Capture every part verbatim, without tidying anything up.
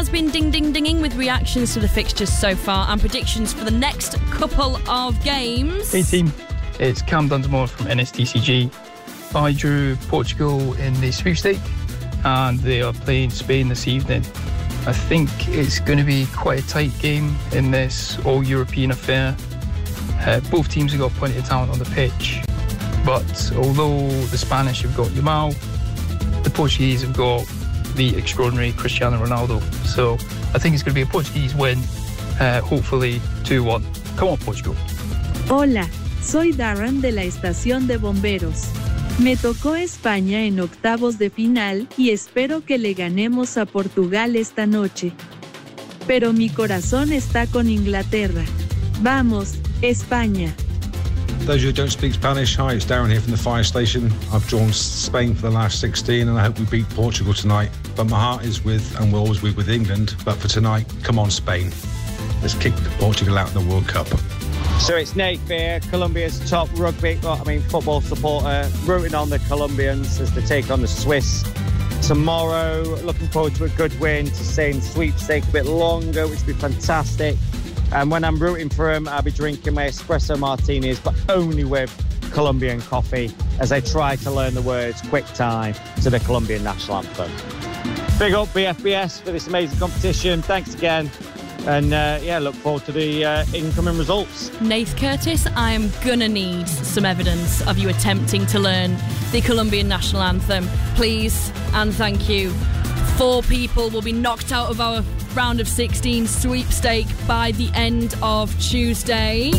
has been ding ding dinging with reactions to the fixtures so far and predictions for the next couple of games. Hey team, it's Cam Dunsmore from N S T C G. I drew Portugal in the sweepstake and they are playing Spain this evening. I think it's going to be quite a tight game in this all-European affair. Uh, both teams have got plenty of talent on the pitch, but although the Spanish have got Yamal, the Portuguese have got the extraordinary Cristiano Ronaldo. So I think it's going to be a Portuguese win, uh, hopefully two one. Come on, Portugal. Hola, soy Darren de la estación de bomberos. Me tocó España en octavos de final y espero que le ganemos a Portugal esta noche. Pero mi corazón está con Inglaterra. Vamos, España. Those who don't speak Spanish, hi, it's Darren here from the fire station. I've drawn Spain for the last sixteen and I hope we beat Portugal tonight. But my heart is with, and will always be with England. But for tonight, come on Spain. Let's kick Portugal out in the World Cup. So it's Nate Fear, Colombia's top rugby, well, I mean football supporter, rooting on the Colombians as they take on the Swiss tomorrow. Looking forward to a good win, to stay in sweepstake a bit longer, which would be fantastic. And when I'm rooting for them, I'll be drinking my espresso martinis, but only with Colombian coffee, as I try to learn the words quick time to the Colombian national anthem. Big up B F B S for this amazing competition. Thanks again. And uh, yeah, look forward to the uh, incoming results. Nath Curtis, I am gonna need some evidence of you attempting to learn the Colombian national anthem. Please and thank you. Four people will be knocked out of our round of sixteen sweepstake by the end of Tuesday.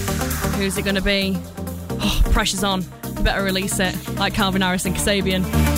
Who's it gonna be? Oh, pressure's on. Better release it, like Calvin Harris and Kasabian.